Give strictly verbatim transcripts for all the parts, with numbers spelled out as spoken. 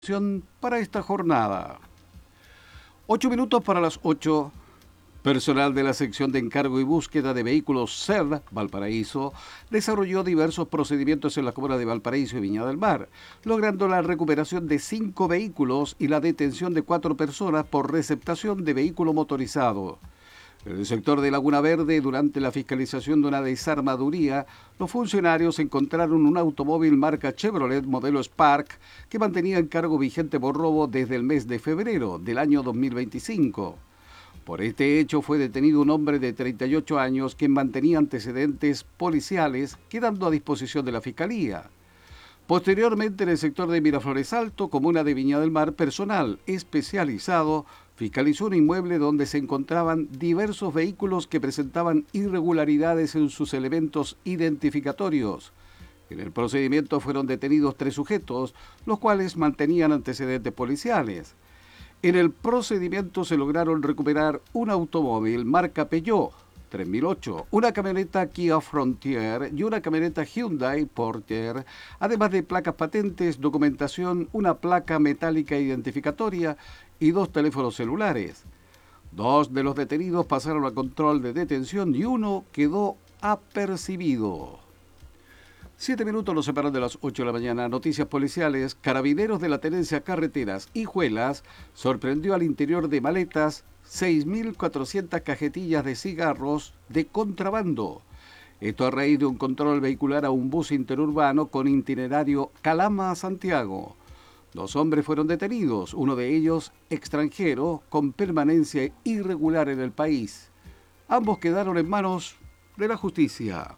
Para esta jornada. Ocho minutos para las ocho. Personal de la sección de encargo y búsqueda de vehículos C E R Valparaíso desarrolló diversos procedimientos en la comuna de Valparaíso y Viña del Mar, logrando la recuperación de cinco vehículos y la detención de cuatro personas por receptación de vehículo motorizado. En el sector de Laguna Verde, durante la fiscalización de una desarmaduría, los funcionarios encontraron un automóvil marca Chevrolet modelo Spark que mantenía encargo vigente por robo desde el mes de febrero del año dos mil veinticinco. Por este hecho fue detenido un hombre de treinta y ocho años que mantenía antecedentes policiales, quedando a disposición de la Fiscalía. Posteriormente, en el sector de Miraflores Alto, comuna de Viña del Mar, personal especializado fiscalizó un inmueble donde se encontraban diversos vehículos que presentaban irregularidades en sus elementos identificatorios. En el procedimiento fueron detenidos tres sujetos, los cuales mantenían antecedentes policiales. En el procedimiento se lograron recuperar un automóvil marca Peugeot tres mil ocho, una camioneta Kia Frontier y una camioneta Hyundai Porter, además de placas patentes, documentación, una placa metálica identificatoria y dos teléfonos celulares. Dos de los detenidos pasaron a control de detención y uno quedó apercibido. Siete minutos nos separan de las ocho de la mañana. Noticias policiales. Carabineros de la Tenencia Carreteras Hijuelas sorprendió al interior de maletas seis mil cuatrocientas cajetillas de cigarros de contrabando. Esto a raíz de un control vehicular a un bus interurbano con itinerario Calama-Santiago. Dos hombres fueron detenidos, uno de ellos extranjero con permanencia irregular en el país. Ambos quedaron en manos de la justicia.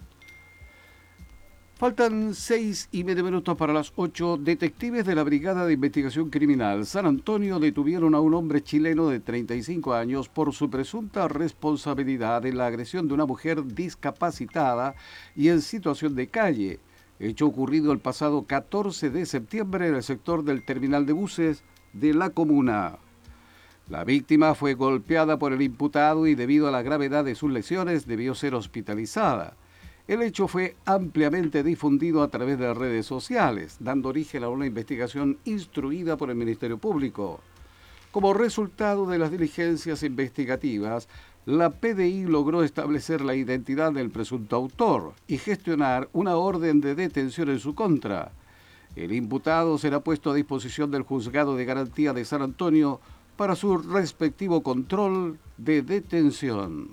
Faltan seis y medio minutos para las ocho. Detectives de la Brigada de Investigación Criminal San Antonio detuvieron a un hombre chileno de treinta y cinco años por su presunta responsabilidad en la agresión de una mujer discapacitada y en situación de calle, hecho ocurrido el pasado catorce de septiembre en el sector del terminal de buses de la comuna. La víctima fue golpeada por el imputado y debido a la gravedad de sus lesiones debió ser hospitalizada. El hecho fue ampliamente difundido a través de las redes sociales, dando origen a una investigación instruida por el Ministerio Público. Como resultado de las diligencias investigativas, la P D I logró establecer la identidad del presunto autor y gestionar una orden de detención en su contra. El imputado será puesto a disposición del Juzgado de Garantía de San Antonio para su respectivo control de detención.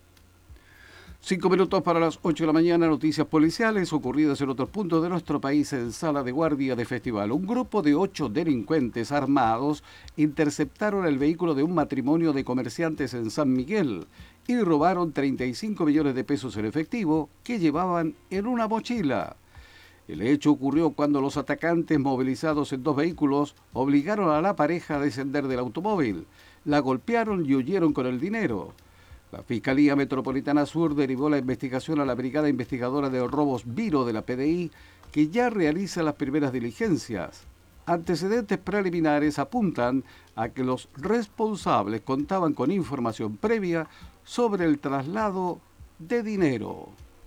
Cinco minutos para las ocho de la mañana, noticias policiales ocurridas en otros puntos de nuestro país en sala de guardia de festival. Un grupo de ocho delincuentes armados interceptaron el vehículo de un matrimonio de comerciantes en San Miguel y robaron treinta y cinco millones de pesos en efectivo que llevaban en una mochila. El hecho ocurrió cuando los atacantes, movilizados en dos vehículos, obligaron a la pareja a descender del automóvil, la golpearon y huyeron con el dinero. La Fiscalía Metropolitana Sur derivó la investigación a la Brigada Investigadora de Robos Viro de la P D I, que ya realiza las primeras diligencias. Antecedentes preliminares apuntan a que los responsables contaban con información previa sobre el traslado de dinero.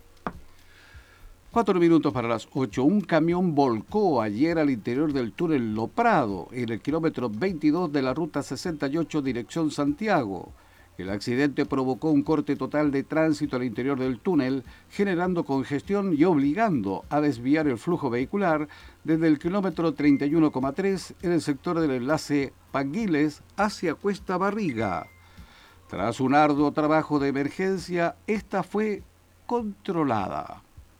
Cuatro minutos para las ocho. Un camión volcó ayer al interior del túnel Lo Prado, en el kilómetro veintidós de la ruta sesenta y ocho dirección Santiago. El accidente provocó un corte total de tránsito al interior del túnel, generando congestión y obligando a desviar el flujo vehicular desde el kilómetro treinta y uno coma tres en el sector del enlace Panguiles hacia Cuesta Barriga. Tras un arduo trabajo de emergencia, esta fue controlada.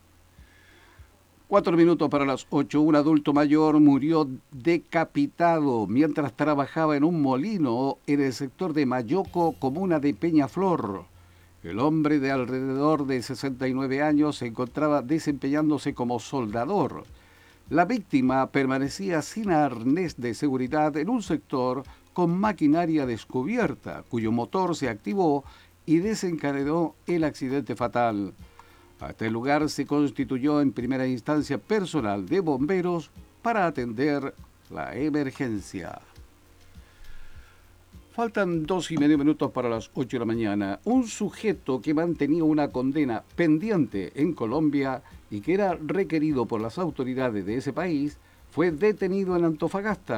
Cuatro minutos para las ocho. Un adulto mayor murió decapitado mientras trabajaba en un molino en el sector de Mayoco, comuna de Peñaflor. El hombre de alrededor de sesenta y nueve años se encontraba desempeñándose como soldador. La víctima permanecía sin arnés de seguridad en un sector con maquinaria descubierta, cuyo motor se activó y desencadenó el accidente fatal. Hasta el lugar se constituyó en primera instancia personal de bomberos para atender la emergencia. Faltan dos y medio minutos para las ocho de la mañana. Un sujeto que mantenía una condena pendiente en Colombia y que era requerido por las autoridades de ese país fue detenido en Antofagasta.